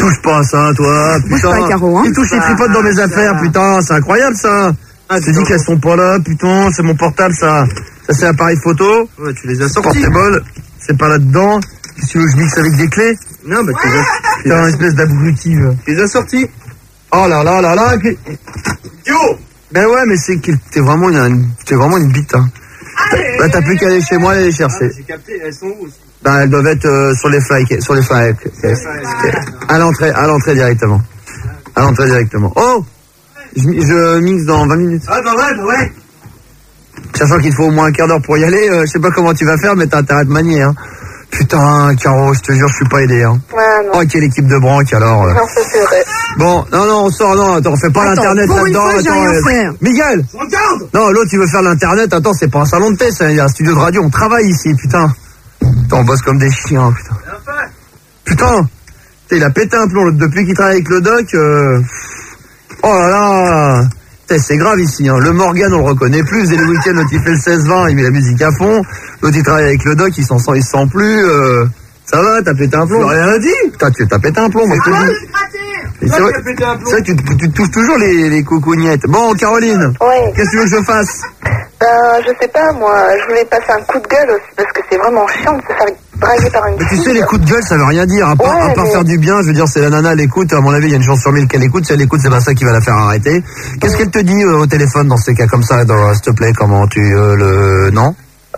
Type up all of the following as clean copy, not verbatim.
Touche pas à ça, toi, putain. Touche pas, Caro, hein. Il touche les tripotes dans mes affaires, putain, c'est incroyable, ça. Je te dis qu'elles sont pas là, putain, c'est mon portable, ça. Ça, c'est l'appareil photo. Ouais, tu les as sortis. Portable, c'est pas là-dedans. Qu'est-ce que tu veux que je mixe avec des clés? Non, bah, tu les as... Putain, espèce d'abruti. Tu les as sortis. Oh là là là là. Yo! Ben ouais, mais t'es vraiment une bite, hein. Bah, t'as plus qu'à aller chez moi, aller les chercher. J'ai capté, elles sont où aussi? Bah, elles doivent être sur les fly. À l'entrée directement. À l'entrée directement. Oh! Je mixe dans 20 minutes. Ah, bah ouais. Sachant qu'il faut au moins un quart d'heure pour y aller, je sais pas comment tu vas faire, mais t'as intérêt de manier, hein. Putain, Caro, je te jure, je suis pas aidé, hein. Ouais, non. Oh, quelle équipe de branque, alors. Non, ça c'est vrai. Bon, non, on sort, non, attends, on fait pas l'internet pour une là-dedans. fois, j'ai rien fait. Miguel! Regarde! Non, l'autre, il veut faire l'internet, attends, c'est pas un salon de thé, c'est un studio de radio, on travaille ici, putain. Attends, on bosse comme des chiens, putain. Putain! Il a pété un plomb, depuis qu'il travaille avec le doc, Oh là là! C'est grave ici, hein. Le Morgan, on le reconnaît plus. Et le week-end, l'autre, il fait le 16-20, il met la musique à fond. L'autre, il travaille avec le doc, il se sent plus. Ça va, t'as pété un plomb. J'ai rien dit. T'as pété un plomb, moi, je te dis. Et c'est vrai, tu touches toujours les coucougnettes. Bon, Caroline. Ouais. Qu'est-ce que tu veux que je fasse? Je sais pas, moi, je voulais passer un coup de gueule aussi, parce que c'est vraiment chiant de se faire draguer par une Mais tu fille. sais, les coups de gueule, ça veut rien dire. À part Ouais, mais... faire du bien, je veux dire, c'est la nana, elle écoute. À mon avis, il y a une chance sur 1000 qu'elle écoute. Si elle écoute, c'est pas ça qui va la faire arrêter. Qu'est-ce qu'elle te dit au téléphone dans ces cas comme ça, s'il te plaît, comment tu non?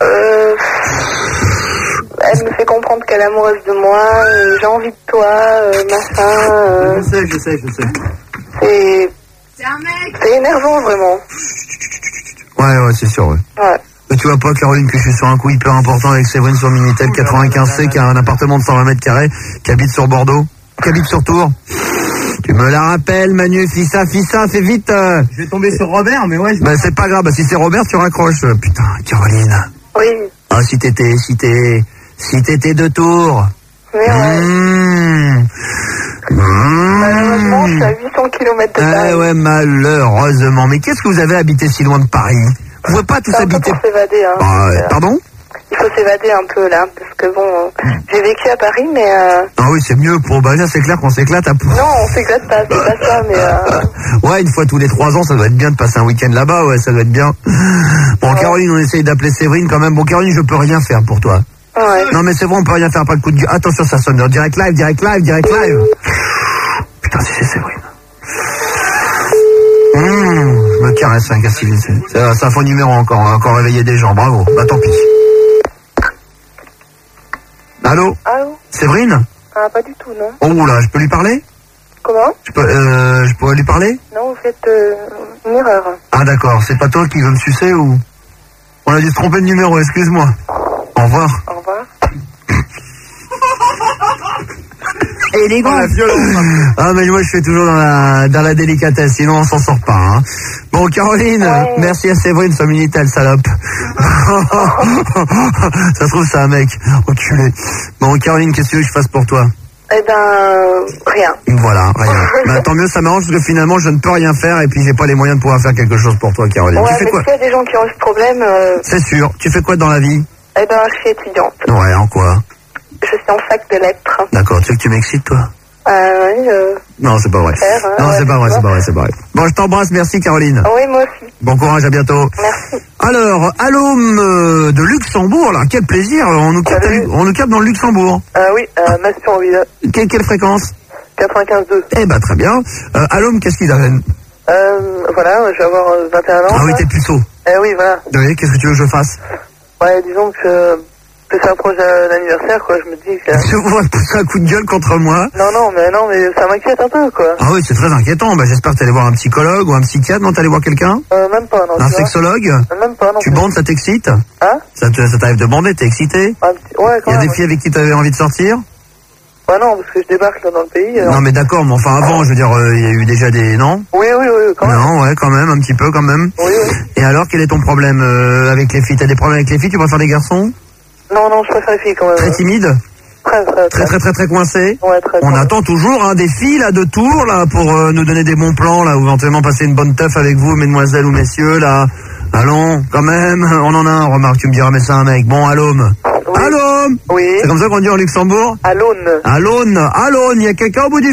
Elle me fait comprendre qu'elle est amoureuse de moi, j'ai envie de toi, machin. Je sais. C'est un mec. C'est énervant, vraiment. Ouais, c'est sûr, ouais. Ouais. Mais tu vois pas, Caroline, que je suis sur un coup hyper important avec Séverine sur Minitel 95C, qui a un appartement de 120 mètres carrés, qui habite sur Bordeaux, qui habite sur Tours. Tu me la rappelles, Manu, fissa, fais vite. Je vais tomber sur Robert, mais ouais. Bah, c'est pas grave, bah, si c'est Robert, tu raccroches. Putain, Caroline. Oui. Ah, si t'étais de Tours. Mais ouais. Malheureusement, je suis à 800 km de Paris. Ouais, malheureusement. Mais qu'est-ce que vous avez habité si loin de Paris? Vous pouvez pas tous habiter... Pour s'évader, hein. Pardon? Il faut s'évader un peu, là, parce que bon, j'ai vécu à Paris, mais... Ah oui, c'est mieux pour... Bah, là, c'est clair qu'on s'éclate à... Non, on s'éclate pas, c'est pas ça, mais... Ouais, une fois tous les 3 ans, ça doit être bien de passer un week-end là-bas, ouais, ça doit être bien. Bon, ouais. Caroline, on essaye d'appeler Séverine quand même. Bon, Caroline, je peux rien faire pour toi. Ouais. Non, mais c'est bon, on peut rien faire, pas de coup de gueule. Attention, ça sonne. Direct live. Putain, si c'est Séverine. Je me caresse, hein, Cassiville. C'est un faux numéro encore. On va encore réveiller des gens. Bravo. Bah, tant pis. Allô? Séverine? Ah, pas du tout, non. Oh là, je peux lui parler? Comment? Je pourrais lui parler? Non, vous faites une erreur. Ah, d'accord. C'est pas toi qui veux me sucer ou? On a dû se tromper de numéro, excuse-moi. Au revoir. Au revoir. Élégant. Ah, mais moi, je fais toujours dans la délicatesse, sinon on s'en sort pas, hein. Bon, Caroline, ouais. Merci à Séverine, sur Minitel, salope. Ça se trouve, c'est un mec. Enculé. Bon, Caroline, qu'est-ce que tu veux que je fasse pour toi? Eh ben, rien. Voilà, rien. Bah, tant mieux, ça m'arrange parce que finalement, je ne peux rien faire et puis j'ai pas les moyens de pouvoir faire quelque chose pour toi, Caroline. Ouais, tu fais quoi? S'il y a des gens qui ont ce problème... C'est sûr. Tu fais quoi dans la vie? Eh ben, je suis étudiante. Ouais, en quoi? Je suis en fac de lettres. D'accord, tu sais que tu m'excites, toi? Oui, Non, c'est pas vrai. Non, c'est pas vrai. Bon, je t'embrasse, merci, Caroline. Oui, moi aussi. Bon courage, à bientôt. Merci. Alors, Allôme de Luxembourg, là, quel plaisir, on nous capte dans le Luxembourg. Oui, Mastonville. Quelle fréquence? 95.2. Eh ben, très bien. Allôme, qu'est-ce qu'il donne? Voilà, je vais avoir 21 ans. Ah oui, t'es puceau. Oui, voilà. Oui, qu'est-ce que tu veux que je fasse? Ouais, disons que c'est un projet d'anniversaire, quoi, je me dis que... Tu vas pousser un coup de gueule contre moi? Non, mais ça m'inquiète un peu, quoi. Ah oui, c'est très inquiétant. Bah, j'espère que t'allais voir un psychologue ou un psychiatre. Non, t'allais voir quelqu'un? Même pas, non. Un sexologue? Même pas, non. Tu bandes, ça t'excite? Hein? Ça t'arrive de bander, t'es excité? Ouais, quand même. Il y a des filles avec qui t'avais envie de sortir? Ouais, non, parce que je débarque là dans le pays. Non, mais d'accord, mais enfin avant, je veux dire, il y a eu déjà des... Non? Oui, quand même. Non, ouais, quand même, un petit peu, quand même. Oui. Et alors, quel est ton problème avec les filles? T'as des problèmes avec les filles? Tu préfères les garçons? Non, je préfère les filles quand même. Très timide? Très coincé? Ouais, très. On attend toujours hein, des filles là de Tours là pour nous donner des bons plans là, ou éventuellement passer une bonne teuf avec vous, mesdemoiselles ou messieurs là. Allons, quand même, on en a un, remarque, tu me diras, mais c'est un mec. Bon, Allôme. Oui. Allôme. Oui. C'est comme ça qu'on dit en Luxembourg? Allône. Il y a quelqu'un au bout du